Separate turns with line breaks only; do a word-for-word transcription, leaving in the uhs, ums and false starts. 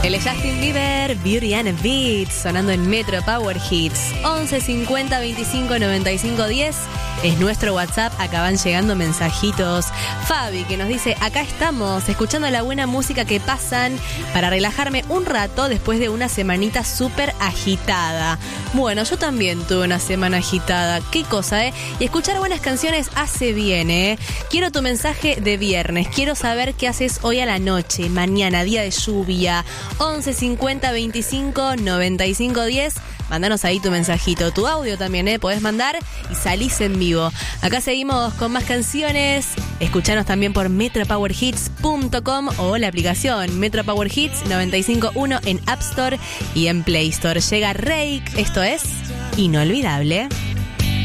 El Justin Bieber, Beauty and a Beat, sonando en Metro Power Hits. once cincuenta veinticinco noventa y cinco diez es nuestro WhatsApp. Acá van llegando mensajitos. Fabi, que nos dice: acá estamos, escuchando la buena música que pasan para relajarme un rato después de una semanita súper agitada. Bueno, yo también tuve una semana agitada. Qué cosa, ¿eh? Y escuchar buenas canciones hace bien, ¿eh? Quiero tu mensaje de viernes. Quiero saber qué haces hoy a la noche, mañana, día de lluvia. once cincuenta veinticinco noventa y cinco diez. Mándanos ahí tu mensajito, tu audio también, ¿eh? Podés mandar y salís en vivo. Acá seguimos con más canciones. Escuchanos también por metro power hits punto com o la aplicación Metro Power Hits noventa y cinco punto uno en App Store y en Play Store. Llega Rake, esto es Inolvidable.